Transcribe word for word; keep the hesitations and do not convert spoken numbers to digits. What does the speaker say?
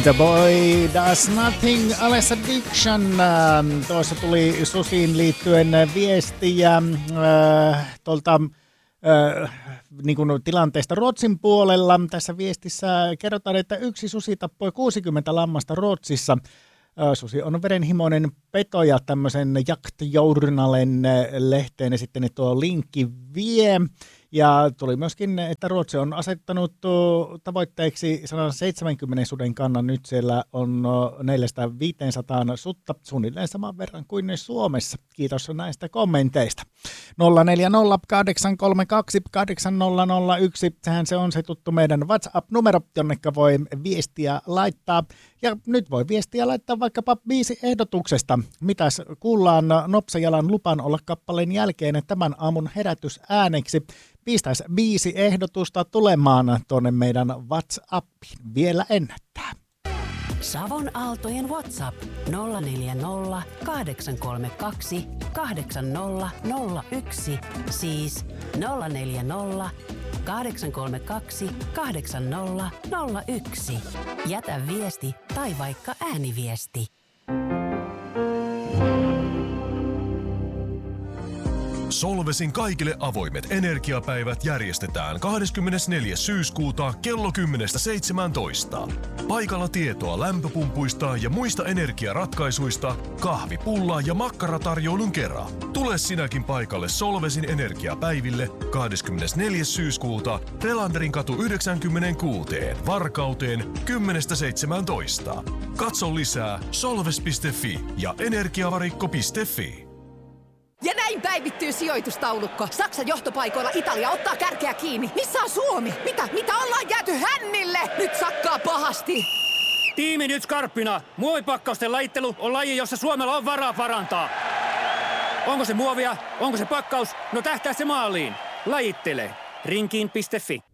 The Boy Does Nothing, Alessa Diction. Tuossa tuli susiin liittyen viestiä äh, tuolta äh, niin kuin tilanteesta Ruotsin puolella. Tässä viestissä kerrotaan, että yksi susi tappoi kuusikymmentä lammasta Ruotsissa. Äh, susi on verenhimoinen peto ja tämmöisen Jaktjournalen lehteen sitten tuo linkki vie. Ja tuli myöskin, että Ruotsi on asettanut tavoitteeksi sata seitsemänkymmentä suden kannan. Nyt siellä on neljäsataa viisisataa sutta, suunnilleen saman verran kuin Suomessa. Kiitos näistä kommenteista. nolla neljä nolla kahdeksan kolme kaksi kahdeksan nolla nolla yksi, sehän se on se tuttu meidän WhatsApp-numero, jonneka voi viestiä laittaa. Ja nyt voi viestiä laittaa vaikkapa viisi ehdotuksesta. Mitäs kuullaan Nopsajalan lupan olla kappaleen jälkeen tämän aamun herätysääneksi? Pistäisi viisi ehdotusta tulemaan tuonne meidän WhatsAppiin. Vielä ennättää. Savon Aaltojen WhatsApp nolla neljä nolla kahdeksan kolme kaksi kahdeksan nolla nolla yksi, siis nolla neljä nolla kahdeksan kolme kaksi kahdeksan nolla nolla yksi. Jätä viesti tai vaikka ääniviesti. Solvesin kaikille avoimet energiapäivät järjestetään kahdeskymmenesneljäs syyskuuta kello kymmenestä seitsemääntoista. Paikalla tietoa lämpöpumpuista ja muista energiaratkaisuista, kahvipulla ja makkaratarjoulun kera. Tule sinäkin paikalle Solvesin energiapäiville kahdeskymmenesneljäs syyskuuta Relanderin katu yhdeksänkymmentäkuusi Varkauteen kymmenestä seitsemääntoista. Katso lisää solves piste fi ja energiavarikko piste fi. Ja näin päivittyy sijoitustaulukko. Saksan johtopaikoilla Italia ottaa kärkeä kiinni. Missä on Suomi? Mitä? Mitä ollaan jääty hännille? Nyt sakkaa pahasti. Tiimi nyt skarppina. Muovipakkausten lajittelu on laji, jossa Suomella on varaa parantaa. Onko se muovia? Onko se pakkaus? No tähtää se maaliin. Lajittele. Rinkiin piste fi.